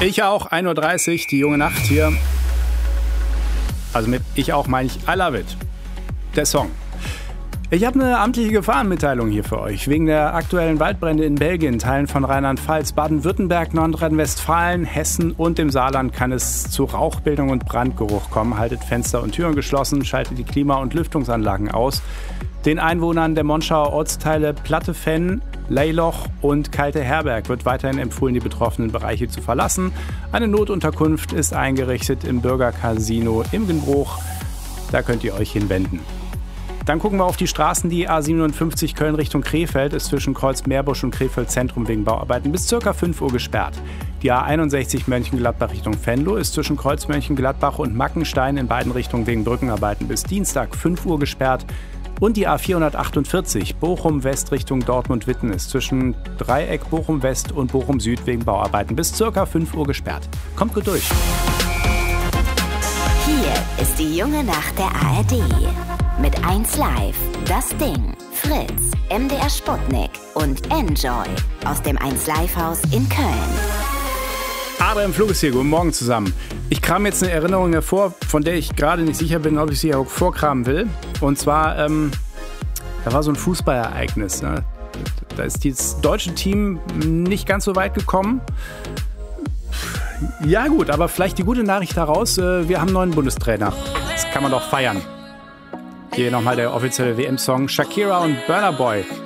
Ich auch, 1:30 Uhr, die junge Nacht hier. Also mit ich auch meine ich I Love It. Der Song. Ich habe eine amtliche Gefahrenmitteilung hier für euch. Wegen der aktuellen Waldbrände in Belgien, Teilen von Rheinland-Pfalz, Baden-Württemberg, Nordrhein-Westfalen, Hessen und dem Saarland kann es zu Rauchbildung und Brandgeruch kommen. Haltet Fenster und Türen geschlossen, schaltet die Klima- und Lüftungsanlagen aus. Den Einwohnern der Monschauer Ortsteile Plattefenn, Leiloch und Kalte Herberg wird weiterhin empfohlen, die betroffenen Bereiche zu verlassen. Eine Notunterkunft ist eingerichtet im Bürgercasino Imgenbruch. Da könnt ihr euch hinwenden. Dann gucken wir auf die Straßen. Die A57 Köln Richtung Krefeld ist zwischen Kreuz-Meerbusch und Krefeld Zentrum wegen Bauarbeiten bis ca. 5 Uhr gesperrt. Die A61 Mönchengladbach Richtung Venlo ist zwischen Kreuz Mönchengladbach und Mackenstein in beiden Richtungen wegen Brückenarbeiten bis Dienstag 5 Uhr gesperrt. Und die A448 Bochum West Richtung Dortmund-Witten ist zwischen Dreieck Bochum West und Bochum Süd wegen Bauarbeiten bis ca. 5 Uhr gesperrt. Kommt gut durch. Hier ist die junge Nacht der ARD. Mit 1Live, Das Ding, Fritz, MDR Sputnik und Enjoy aus dem 1Live-Haus in Köln. Adrian Flug ist hier, guten Morgen zusammen. Ich kram jetzt eine Erinnerung hervor, von der ich gerade nicht sicher bin, ob ich sie hervorkramen will. Und zwar, da war so ein Fußballereignis. Ne? Da ist das deutsche Team nicht ganz so weit gekommen. Ja gut, aber vielleicht die gute Nachricht daraus, wir haben einen neuen Bundestrainer. Das kann man doch feiern. Hier nochmal der offizielle WM-Song Shakira und Burna Boy.